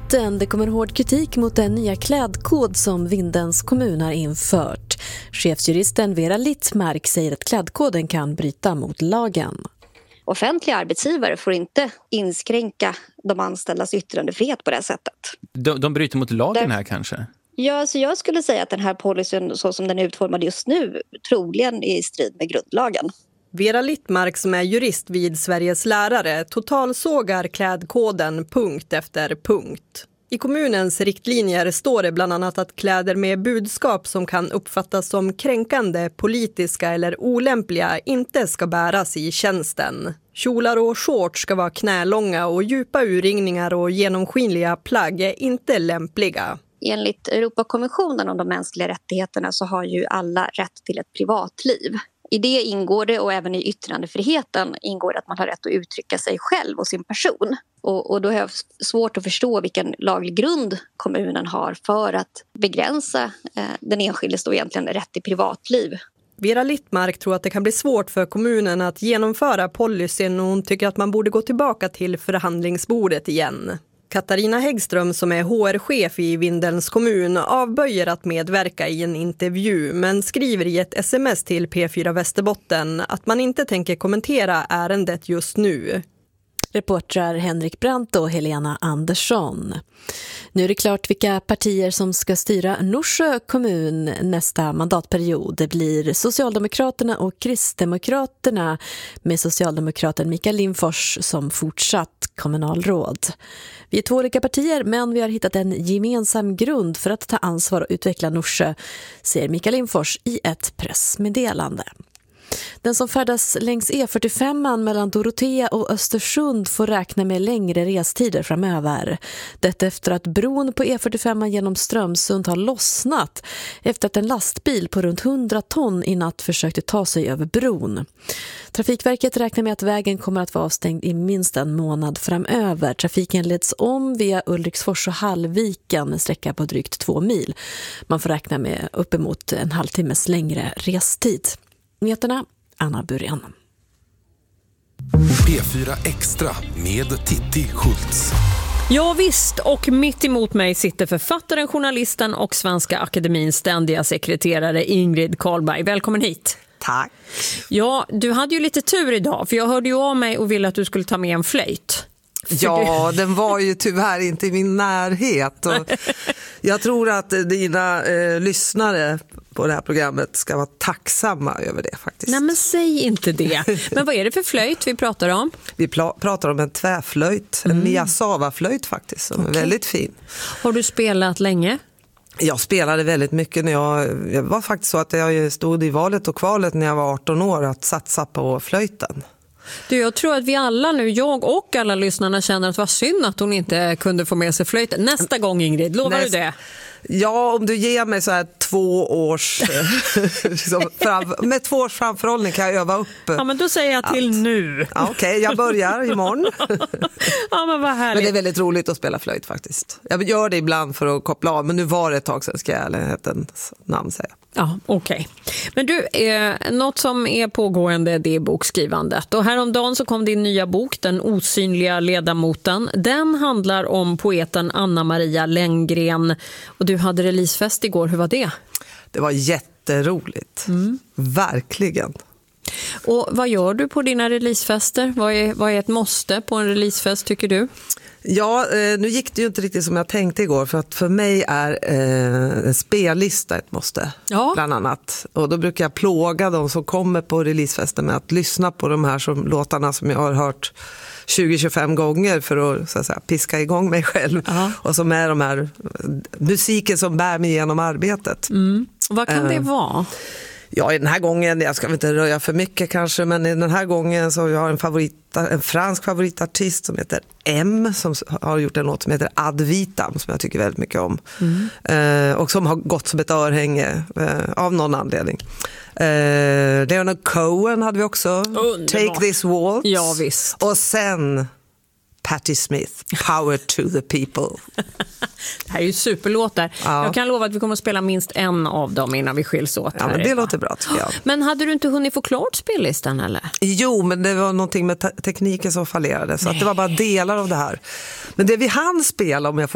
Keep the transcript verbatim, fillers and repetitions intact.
Västerbotten. Det kommer hård kritik mot den nya klädkod som Vindelns kommun har infört. Chefsjuristen Vera Littmark säger att klädkoden kan bryta mot lagen. Offentliga arbetsgivare får inte inskränka de anställdas yttrandefrihet på det sättet. De, de bryter mot lagen här kanske? Ja, så jag skulle säga att den här policyn så som den är utformad just nu troligen är i strid med grundlagen. Vera Littmark som är jurist vid Sveriges lärare totalsågar klädkoden punkt efter punkt. I kommunens riktlinjer står det bland annat att kläder med budskap som kan uppfattas som kränkande, politiska eller olämpliga inte ska bäras i tjänsten. Kjolar och shorts ska vara knälånga och djupa urringningar och genomskinliga plagg är inte lämpliga. Enligt Europakonventionen om de mänskliga rättigheterna så har ju alla rätt till ett privatliv. I det ingår det, och även i yttrandefriheten ingår det, att man har rätt att uttrycka sig själv och sin person. Och, och då har jag svårt att förstå vilken laglig grund kommunen har för att begränsa eh, den enskildes då egentligen rätt till privatliv. Vera Littmark tror att det kan bli svårt för kommunen att genomföra policyn och hon tycker att man borde gå tillbaka till förhandlingsbordet igen. Katarina Häggström som är H R-chef i Vindelns kommun avböjer att medverka i en intervju men skriver i ett sms till P fyra Västerbotten att man inte tänker kommentera ärendet just nu. Reportrar Henrik Brandt och Helena Andersson. Nu är det klart vilka partier som ska styra Norsjö kommun nästa mandatperiod. Det blir Socialdemokraterna och Kristdemokraterna med socialdemokraten Mikael Lindfors som fortsatt kommunalråd. Vi är två olika partier men vi har hittat en gemensam grund för att ta ansvar och utveckla Norsjö, säger Mikael Lindfors i ett pressmeddelande. Den som färdas längs E fyrtiofem mellan Dorotea och Östersund får räkna med längre restider framöver. Detta efter att bron på E fyrtiofem genom Strömsund har lossnat efter att en lastbil på runt hundra ton i natt försökte ta sig över bron. Trafikverket räknar med att vägen kommer att vara avstängd i minst en månad framöver. Trafiken leds om via Ulriksfors och Hallviken, en sträcka på drygt två mil. Man får räkna med uppemot en halvtimmes längre restid. Nyheterna, Anna Burén. P fyra Extra med Titti Schultz. Ja visst, och mitt emot mig sitter författaren, journalisten och Svenska Akademins ständiga sekreterare Ingrid Karlberg. Välkommen hit. Tack. Ja, du hade ju lite tur idag för jag hörde ju av mig och ville att du skulle ta med en flöjt. Ja, den var ju tyvärr inte i min närhet. Och jag tror att dina eh, lyssnare på det här programmet ska vara tacksamma över det faktiskt. Nej men säg inte det. Men vad är det för flöjt vi pratar om? Vi pl- pratar om en tvärflöjt, en mm. Miyazawa-flöjt faktiskt, som okay. är väldigt fin. Har du spelat länge? Jag spelade väldigt mycket när jag, det var faktiskt så att jag stod i valet och kvalet när jag var arton år att satsa på flöjten. Du, jag tror att vi alla nu, jag och alla lyssnarna känner att det var synd att hon inte kunde få med sig flöjten. Nästa gång Ingrid, lovar Näst... du det? Ja, om du ger mig så här två års liksom, fram, med två års framförhållning kan jag öva upp. Ja, men då säger jag till allt. Nu. Ja, okej, okay, jag börjar imorgon. Ja, men vad härligt. Men det är väldigt roligt att spela flöjt faktiskt. Jag gör det ibland för att koppla av, men nu var det ett tag sedan ska jag ärlighetens namn säga. Ja, okej. Okay. Men du, eh, något som är pågående det är bokskrivandet. Och häromdagen så kom din nya bok, Den osynliga ledamoten. Den handlar om poeten Anna-Maria Lenngren. Och du hade releasefest igår, hur var det? Det var jätteroligt, mm. verkligen. Och vad gör du på dina releasefester? Vad är, vad är ett måste på en releasefest tycker du? Ja, nu gick det ju inte riktigt som jag tänkte igår för att för mig är eh, en spellista ett måste, ja. Bland annat. Och då brukar jag plåga de som kommer på releasefesten med att lyssna på de här som, låtarna som jag har hört tjugo till tjugofem gånger för att, så att säga, piska igång mig själv. Uh-huh. Och som är de här musiken som bär mig genom arbetet. Mm. Vad kan uh, det vara? Ja, i den här gången, jag ska väl inte röja för mycket kanske, men i den här gången så har jag en, favorit, en fransk favoritartist som heter M, som har gjort en låt som heter Ad Vitam, som jag tycker väldigt mycket om. Mm. Eh, och som har gått som ett örhänge eh, av någon anledning. Eh, Leonard Cohen hade vi också. Underbar. Take This Waltz. Ja, visst. Och sen Patti Smith, Power to the People. Det här är ju superlåtar. Ja. Jag kan lova att vi kommer att spela minst en av dem innan vi skiljs åt. Ja, men det låter bra tycker jag. Men hade du inte hunnit få klart spellistan eller? Jo, men det var någonting med te- tekniken som fallerade. Så att det var bara delar av det här. Men det vi hann spela, om jag får